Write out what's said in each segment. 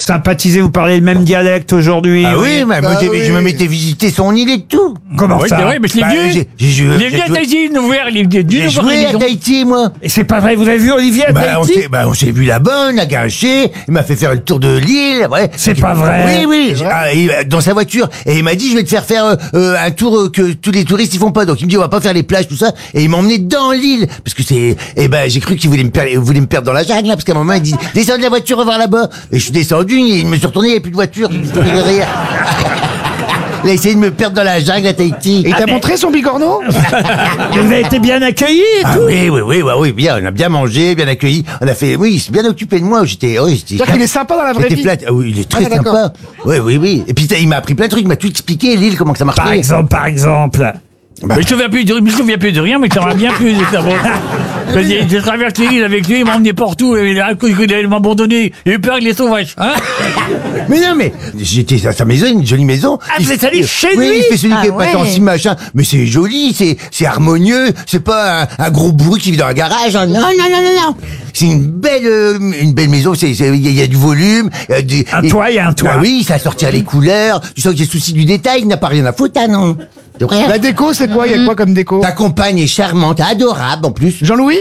sympathisez, vous parlez le même dialecte aujourd'hui. Ah oui, mais moi, je me m'étais visité son île et tout. Comment ça? C'est vrai, mais je l'ai vu. Il est venu à Tahiti, nous voir, il est venu J'ai nous voir à joué à l'émission. Tahiti, moi. Et c'est pas vrai, vous avez vu Olivier à Tahiti? On s'est vu là-bas, on a gâché, il m'a fait faire le tour de l'île, ouais. C'est pas vrai. Oui, dans sa voiture. Et il m'a dit, je vais te faire un tour que tous les touristes ils font pas. Donc il me dit, on va pas faire les plages, tout ça. Et il m'a emmené dans l'île. Parce que j'ai cru qu'il voulait me perdre dans la jungle, là, parce qu'à un moment, il dit, descends de la voiture, va voir là-bas. Et je suis descendu, il me suis retourné, il n'y avait plus de voiture. Je me suis tourné derrière. Il a essayé de me perdre dans la jungle à Tahiti. Et t'as montré son bigorneau? Vous avez été bien accueilli et tout? Oui, bien. On a bien mangé, bien accueilli. On a fait, oui, il s'est bien occupé de moi. C'est-à-dire qu'il est sympa dans la vraie vie. Oui, il est très sympa. Oui. Et puis, il m'a appris plein de trucs, il m'a tout expliqué, l'île, comment que ça marchait. Par exemple. Mais je me souviens plus de rien, mais ça m'a bien plu. J'ai traversé l'île avec lui, il m'a emmené partout, il m'a abandonné. Il a eu peur avec les sauvages. Hein? Mais non, mais j'étais à sa maison, une jolie maison. Ah, vous êtes allé chez lui? Oui, il fait celui qui est pas si machin. Mais c'est joli, c'est harmonieux. C'est pas un gros bruit qui vit dans un garage. Hein. Non. C'est une belle maison. Il y a du volume. Il y a un toit. Ah oui, ça sortir les couleurs. Tu sens que j'ai souci du détail. Il n'a pas rien à foutre, hein, non. La déco, c'est quoi? Il y a quoi comme déco? Ta compagne est charmante, adorable en plus. Jean-Louis?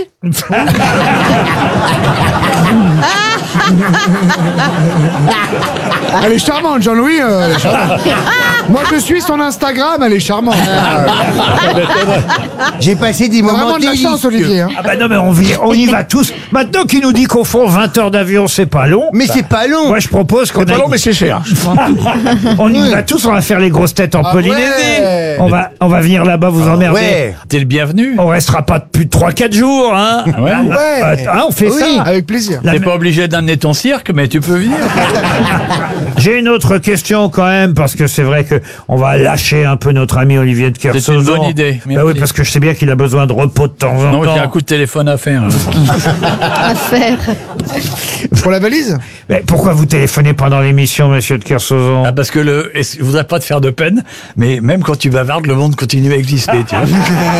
Elle est charmante, Jean-Louis. Elle est charmante. Moi, je suis son Instagram, elle est charmante. J'ai passé des moments vraiment de la chance, Olivier. Hein. Ah bah non, mais on y va tous. Maintenant qu'il nous dit qu'au fond, 20 heures d'avion, c'est pas long. Mais c'est pas long. Moi, je propose qu'on C'est pas long, mais c'est cher. on y va tous, on va faire les grosses têtes en Polynésie. Ouais. On va venir là-bas vous emmerder. Ouais. T'es le bienvenu. On restera pas plus de 3-4 jours, hein. On fait ça. Avec plaisir. T'es pas obligé d'amener ton cirque, mais tu peux venir. J'ai une autre question quand même, parce que c'est vrai que on va lâcher un peu notre ami Olivier de Kersauzon. C'est une bonne idée. Bah oui, parce que je sais bien qu'il a besoin de repos de temps en Non, temps. j'ai un coup de téléphone à faire. À faire. Pour la valise? Mais pourquoi vous téléphonez pendant l'émission, monsieur de Kersauzon? Ah, parce que je voudrais pas te faire de peine, mais même quand tu bavardes, le monde continue à exister, tu vois.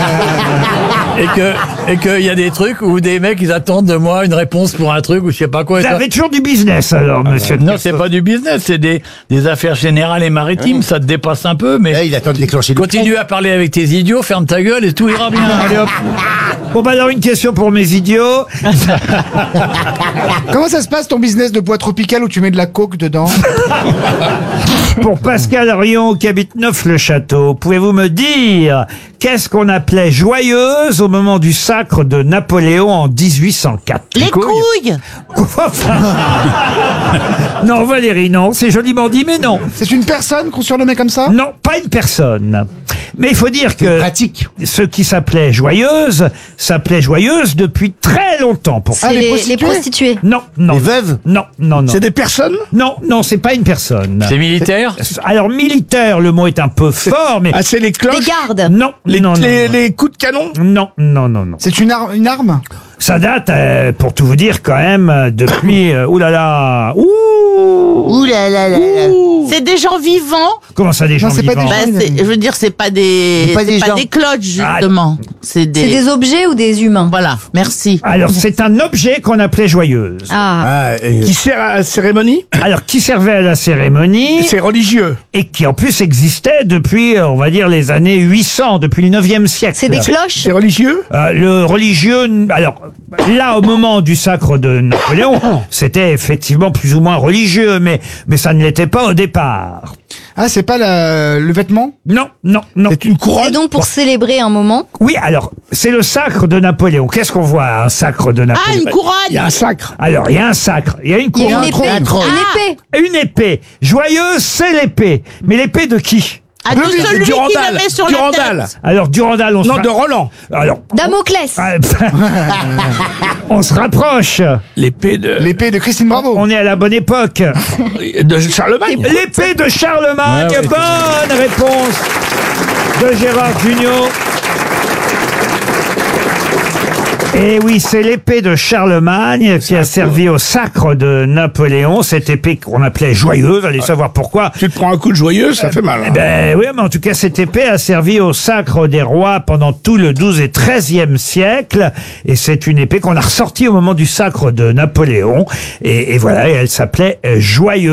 Et que y a des trucs où des mecs, ils attendent de moi une réponse pour un truc ou je sais pas quoi. Vous avez toujours du business alors, monsieur de Non, c'est pas du business, c'est des affaires générales et maritimes, ça te dépasse un peu, mais Il attend de déclencher le continue à parler avec tes idiots, ferme ta gueule et tout ira bien. Allez hop. Bon bah alors une question pour mes idiots. Comment ça se passe ton business de bois tropical où tu mets de la coke dedans? Pour Pascal Rion qui habite Neuf-le-Château, pouvez-vous me dire qu'est-ce qu'on appelait joyeuse au moment du sacre de Napoléon en 1804? Les couilles. Non Valérie, non, c'est joliment dit mais non. C'est une personne qu'on surnommait comme ça? Non, pas une personne. Mais il faut dire que ce qui s'appelait joyeuse depuis très longtemps. Pourquoi? C'est les prostituées. Non. Les veuves? Non. C'est des personnes? Non, c'est pas une personne. C'est militaire? Alors militaire, le mot est un peu fort, mais Ah, c'est les cloches? Les gardes. non, non. Les coups de canon? Non. C'est une arme? Ça date, pour tout vous dire, quand même, depuis... oulala. Ouh là là là là. C'est des gens vivants. Comment ça, des gens c'est pas vivants? des Je veux dire, c'est pas des gens. cloches, justement. C'est C'est des objets ou des humains? Voilà, merci. Alors, c'est un objet qu'on appelait joyeuse. Qui sert à la cérémonie? Alors, qui servait à la cérémonie C'est religieux. et qui, en plus, existait depuis, on va dire, les années 800, depuis le 9e siècle. C'est des cloches? C'est religieux? Le religieux, alors là, au moment du sacre de Napoléon, c'était effectivement plus ou moins religieux, mais ça ne l'était pas au départ. Ah, c'est pas le vêtement? Non. C'est une C'est couronne? donc pour célébrer un moment. Oui, alors, c'est le sacre de Napoléon. Qu'est-ce qu'on voit à un sacre de Ah, Napoléon? une couronne. Il y a un sacre. Alors, il y a un sacre, il y a une Il y a couronne. une épée. Une épée. Une épée. Joyeuse, c'est l'épée. Mais l'épée de qui? Ah, de celui qui le met sur la tête. Alors, Durandal, on se Non, de Roland. Alors, Damoclès. on se rapproche. L'épée de Christine Bravo. On est à la bonne époque. Charlemagne. L'épée de Charlemagne. Ouais, ouais. Bonne réponse de Gérard Jugnot. Et oui, c'est l'épée de Charlemagne qui a servi au sacre de Napoléon. Cette épée qu'on appelait joyeuse, allez savoir pourquoi. Tu te prends un coup de joyeux, ça fait mal. Eh ben oui, mais en tout cas, cette épée a servi au sacre des rois pendant tout le XII et XIIIe siècle. Et c'est une épée qu'on a ressortie au moment du sacre de Napoléon. Et voilà, et elle s'appelait Joyeuse.